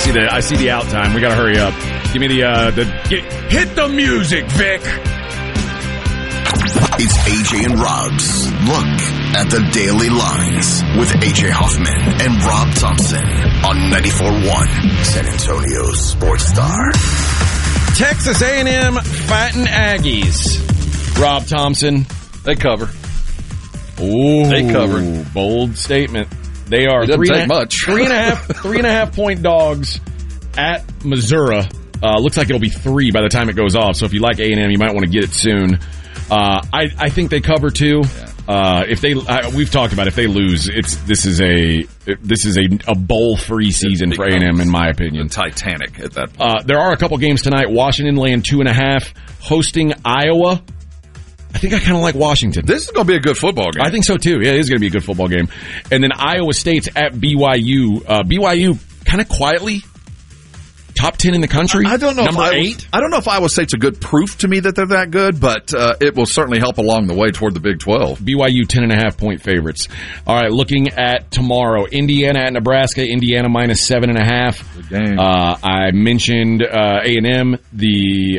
I see the out time. We got to hurry up. Give me hit the music, Vic. It's AJ and Rob's Look at the Daily Lines with AJ Hoffman and Rob Thompson on 94.1 San Antonio's Sports Star. Texas A&M fighting Aggies. Rob Thompson. They cover. Ooh, they cover. Bold statement. They are it doesn't take much. 3.5 point dogs at Missouri. Looks like it'll be 3 by the time it goes off. So if you like A&M, you might want to get it soon. I think they cover too. Yeah. If they, we've talked about if they lose, this is a bowl free season for A&M in my opinion. Titanic at that point. There are a couple games tonight. Washington laying 2.5, hosting Iowa. I think I kind of like Washington. This is going to be a good football game. I think so too. Yeah, it is going to be a good football game. And then Iowa State's at BYU. BYU kind of quietly. Top 10 in the country? I don't know. Number 8? I don't know if Iowa State's a good proof to me that they're that good, but it will certainly help along the way toward the Big 12. BYU 10.5 point favorites. All right, looking at tomorrow. Indiana at Nebraska. Indiana minus 7.5. Good game. I mentioned A&M. The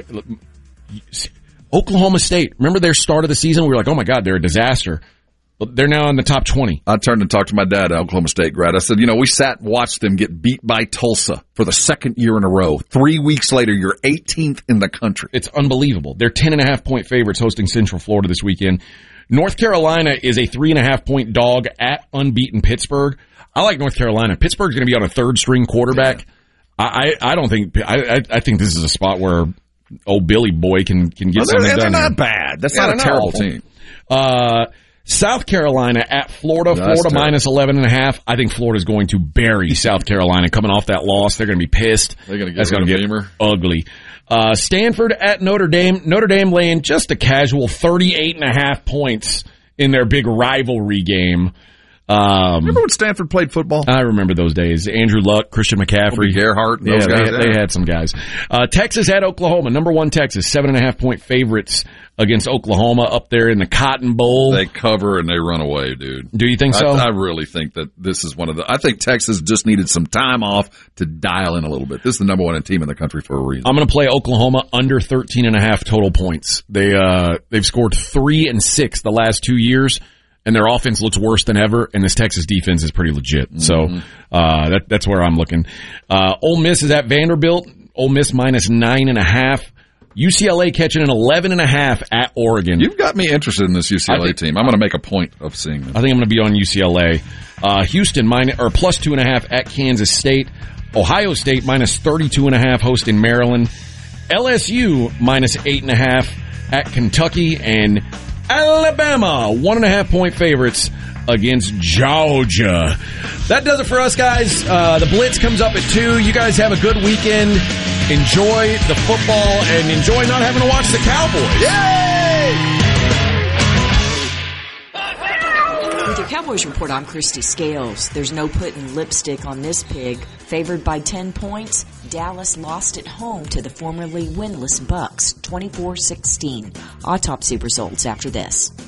Oklahoma State. Remember their start of the season? We were like, oh my God, they're a disaster. They're now in the top 20. I turned and talked to my dad, Oklahoma State grad. I said, we sat and watched them get beat by Tulsa for the second year in a row. 3 weeks later, you're 18th in the country. It's unbelievable. They're 10.5 point favorites hosting Central Florida this weekend. North Carolina is a 3.5 point dog at unbeaten Pittsburgh. I like North Carolina. Pittsburgh's going to be on a third string quarterback. Yeah. I think this is a spot where old Billy Boy can get something done. They're not bad. That's not a terrible team. South Carolina at Florida. Florida minus 11.5. I think Florida's going to bury South Carolina coming off that loss. They're going to be pissed. They're going to get ugly. Stanford at Notre Dame. Notre Dame laying just a casual 38.5 points in their big rivalry game. Remember when Stanford played football? I remember those days. Andrew Luck, Christian McCaffrey. Gerhardt. Those guys. They had some guys. Texas at Oklahoma. Number 1 Texas. 7.5 point favorites against Oklahoma up there in the Cotton Bowl. They cover and they run away, dude. Do you think so? I really think that this is one of I think Texas just needed some time off to dial in a little bit. This is the number 1 team in the country for a reason. I'm going to play Oklahoma under 13.5 total points. They've scored 3 and 6 the last 2 years. And their offense looks worse than ever, and this Texas defense is pretty legit. Mm-hmm. So that's where I'm looking. Ole Miss is at Vanderbilt. Ole Miss minus 9.5. UCLA catching an 11.5 at Oregon. You've got me interested in this UCLA team. I'm going to make a point of seeing them. I think I'm going to be on UCLA. Houston plus 2.5 at Kansas State. Ohio State minus 32.5 hosting Maryland. LSU minus 8.5 at Kentucky, and Alabama 1.5 point favorites against Georgia. That does it for us, guys. The Blitz comes up at 2. You guys have a good weekend. Enjoy the football and enjoy not having to watch the Cowboys. Yay! With your Cowboys report, I'm Christy Scales. There's no putting lipstick on this pig. Favored by 10 points, Dallas lost at home to the formerly winless Bucs, 24-16. Autopsy results after this.